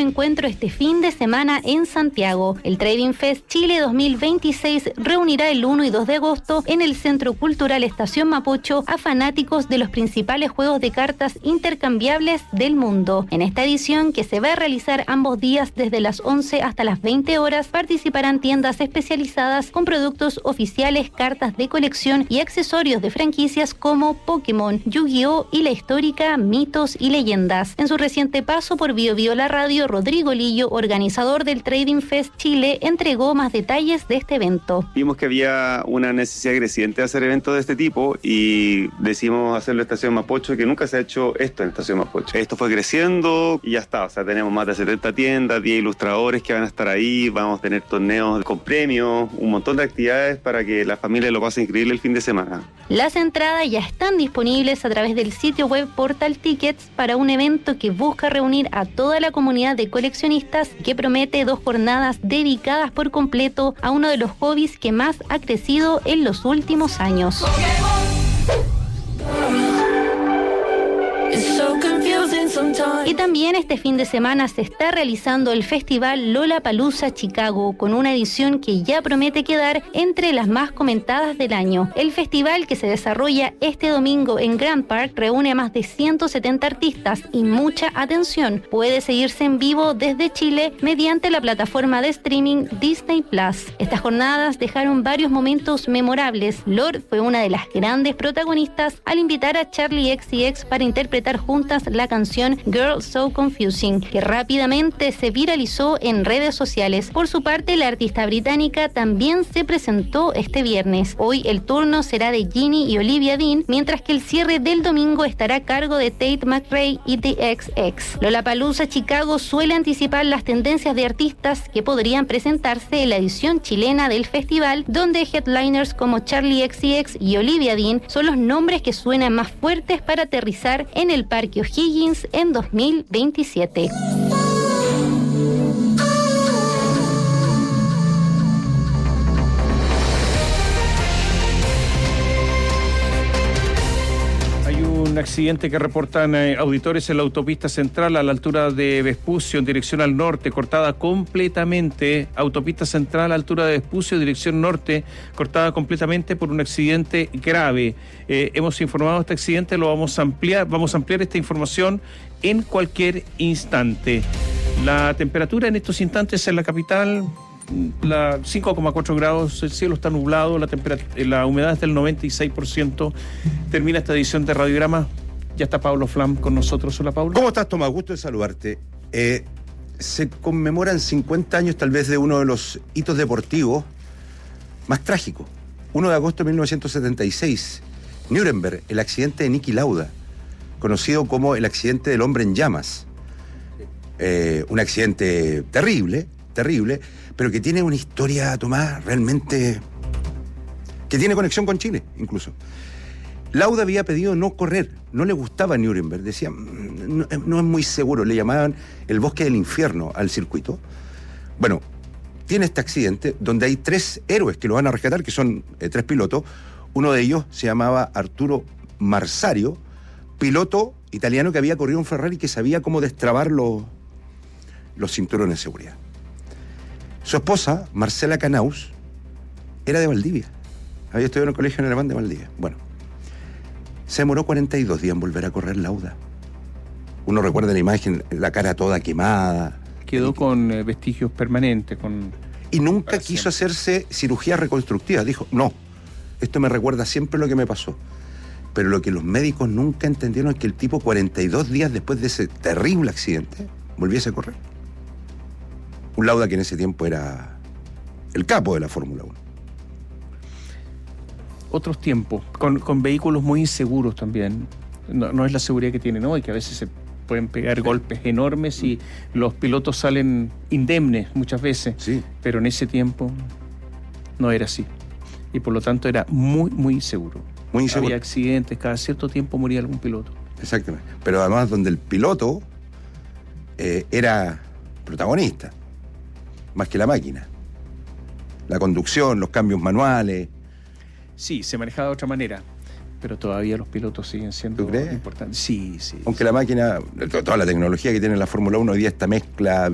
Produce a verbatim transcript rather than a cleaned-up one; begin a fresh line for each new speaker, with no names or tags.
encuentro este fin de semana en Santiago. El Trading Fest Chile dos mil veintiséis reunirá el uno y dos de agosto en el Centro Cultural Estación Mapocho a fanáticos de los principales juegos de cartas intercambiables del mundo. En esta edición, que se va a realizar ambos días desde las once hasta las veinte horas, participarán tiendas especializadas con productos oficiales, cartas de colección y accesorios de franquicias como Pokémon, Yu-Gi-Oh! Y la histórica Mitos y Leyendas. En su reciente paso por Bio Bio La Radio, Rodrigo Lillo, organizador del Trading Fest Chile, entregó más detalles de este evento.
Vimos que había una necesidad creciente de hacer eventos de este tipo y decidimos hacerlo en Estación Mapocho, que nunca se ha hecho esto en Estación Mapocho. Esto fue creciendo y ya está, o sea, tenemos más de setenta tiendas, diez ilustradores que van a estar ahí, vamos a tener torneos con premios, un montón de actividades para que la familia lo pase increíble el fin de semana.
Las entradas ya están disponibles a través del sitio web Portal Tickets para un evento que busca reunir a toda la comunidad de coleccionistas, que promete dos jornadas dedicadas por completo a uno de los hobbies que más ha crecido en los últimos años. Y también este fin de semana se está realizando el festival Lollapalooza Chicago, con una edición que ya promete quedar entre las más comentadas del año. El festival, que se desarrolla este domingo en Grand Park, reúne a más de ciento setenta artistas y mucha atención. Puede seguirse en vivo desde Chile mediante la plataforma de streaming Disney Plus. Estas jornadas dejaron varios momentos memorables. Lorde fue una de las grandes protagonistas al invitar a Charli X C X para interpretar juntas la canción Girl So Confusing, que rápidamente se viralizó en redes sociales. Por su parte, la artista británica también se presentó este viernes. Hoy el turno será de Ginny y Olivia Dean, mientras que el cierre del domingo estará a cargo de Tate McRae y The X X. Lollapalooza Chicago suele anticipar las tendencias de artistas que podrían presentarse en la edición chilena del festival, donde headliners como Charli X C X y Olivia Dean son los nombres que suenan más fuertes para aterrizar en el Parque O'Higgins en dos mil veintisiete.
Hay un accidente que reportan eh, auditores en la autopista central a la altura de Vespucio en dirección al norte, cortada completamente. Autopista central a la altura de Vespucio, dirección norte, cortada completamente por un accidente grave. Eh, hemos informado de este accidente, lo vamos a ampliar, vamos a ampliar esta información en cualquier instante. La temperatura en estos instantes en la capital, la cinco coma cuatro grados, el cielo está nublado, la, la humedad es del noventa y seis por ciento. Termina esta edición de Radiograma. Ya está Pablo Flam con nosotros. Hola, Pablo.
¿Cómo estás, Tomás? Gusto de saludarte. Eh, se conmemoran cincuenta años tal vez de uno de los hitos deportivos más trágicos. uno de agosto de mil novecientos setenta y seis, Nuremberg, el accidente de Niki Lauda, conocido como el accidente del hombre en llamas. Eh, un accidente terrible, terrible, pero que tiene una historia, Tomás, realmente que tiene conexión con Chile, incluso. Lauda había pedido no correr, no le gustaba Nuremberg, decía, no, no es muy seguro, le llamaban el bosque del infierno al circuito. Bueno, tiene este accidente donde hay tres héroes que lo van a rescatar, que son eh, tres pilotos. Uno de ellos se llamaba Arturo Marsario, piloto italiano que había corrido un Ferrari, que sabía cómo destrabar los, los cinturones de seguridad. Su esposa, Marcela Canaus, era de Valdivia. Había estudiado en el colegio en alemán de Valdivia. Bueno, se demoró cuarenta y dos días en volver a correr Lauda. Uno recuerda la imagen, la cara toda quemada.
Quedó con eh, vestigios permanentes. Con...
Y nunca quiso hacerse cirugía reconstructiva. Dijo, no, esto me recuerda siempre lo que me pasó. Pero lo que los médicos nunca entendieron es que el tipo, cuarenta y dos días después de ese terrible accidente, volviese a correr. Un Lauda que en ese tiempo era el capo de la Fórmula uno.
Otros tiempos, con, con vehículos muy inseguros también. No, no es la seguridad que tienen hoy, que a veces se pueden pegar golpes enormes y los pilotos salen indemnes muchas veces.
Sí.
Pero en ese tiempo no era así. Y por lo tanto era muy, muy inseguro.
Muy inseguro.
Había accidentes, cada cierto tiempo moría algún piloto.
Exactamente. Pero además donde el piloto eh, era protagonista, más que la máquina. La conducción, los cambios manuales.
Sí, se manejaba de otra manera, pero todavía los pilotos siguen siendo
¿Tú crees?
importantes. Sí, sí.
Aunque
sí.
la máquina, toda la tecnología que tiene la Fórmula uno hoy día, esta mezcla